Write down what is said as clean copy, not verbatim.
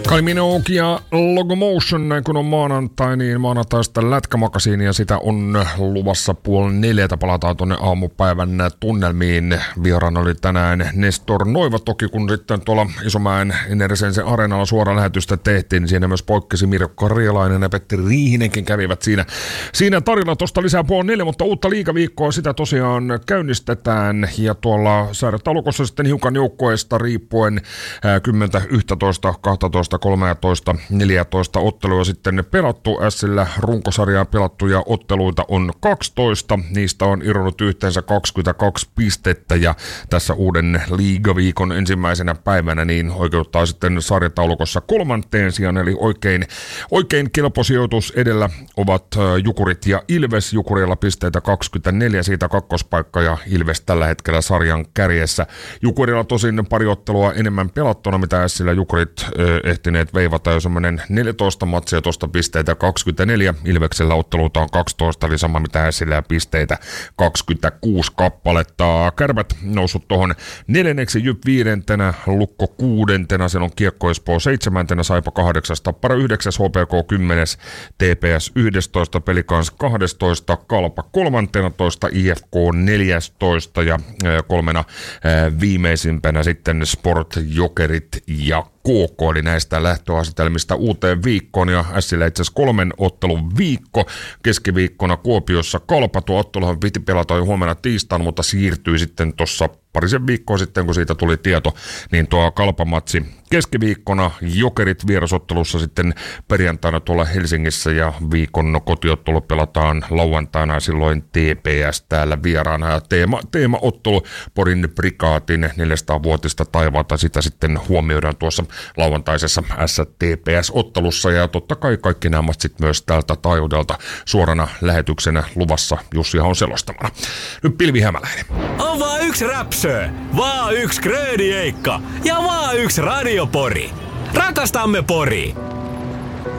Kylie Minogue ja Logomotion, näin kun on maanantai, niin maanantaista lätkämakasiini ja sitä on luvassa 3:30. Palataan tuonne aamupäivän tunnelmiin. Vieraana oli tänään Nestor Noiva, toki kun sitten tuolla Isomäen Enersense Areenalla suora lähetystä tehtiin, niin siinä myös poikkesi Mirko Karjalainen ja Petteri Riihinenkin kävivät siinä tarjolla. Tuosta lisää 3:30, mutta uutta liigaviikkoa sitä tosiaan käynnistetään ja tuolla säädötaulukossa sitten hiukan joukkueesta riippuen 10, 11, 12, 13, 14 ottelua sitten pelattu. Sillä runkosarjaa pelattuja otteluita on 12. Niistä on irronnut yhteensä 22 pistettä ja tässä uuden liigaviikon ensimmäisenä päivänä niin oikeuttaa sitten sarjataulukossa 3. sijaan. Eli oikein kelposijoitus edellä ovat Jukurit ja Ilves. Jukurilla pisteitä 24, siitä kakkospaikka ja Ilves tällä hetkellä sarjan kärjessä. Jukurilla tosin pari ottelua enemmän pelattuna, mitä sillä Jukurit ehtineet veivata jo semmoinen 14 matsia tuosta pisteitä 24. Ilveksellä otteluita on 12, eli sama mitä sillä pisteitä 26 kappaletta. Kärpät noussut tuohon 4, Jyp 5, Lukko 6, siellä on Kiekko Espoo 7, Saipa 8, Tappara 9, HPK 10, TPS 11, Pelikans 12, Kalpa 13, IFK 14 ja kolmena viimeisimpänä sitten Sport, Jokerit ja KK, eli näistä lähtöasetelmista uuteen viikkoon, ja Sillä itse asiassa 3 ottelun viikko. Keskiviikkona Kuopiossa Kalpa, tuo otteluhan piti pelata jo huomenna tiistaina, mutta siirtyi sitten tuossa parisen viikkoa sitten, kun siitä tuli tieto, niin tuo Kalpamatsi keskiviikkona, Jokerit vierasottelussa sitten perjantaina tuolla Helsingissä ja viikon kotiottelu pelataan lauantaina, silloin TPS täällä vieraana ja teemaottelu Porin Prikaatin 400-vuotista taivaata, sitä sitten huomioidaan tuossa lauantaisessa STPS-ottelussa ja totta kai kaikki nämä matsit myös täältä taajuudelta suorana lähetyksenä luvassa Jussi on selostamana. Nyt Pilvi Hämäläinen. On vaan yksi räpsö, vaan yksi kröödieikka ja vaan yksi radiopori. Rakastamme Pori!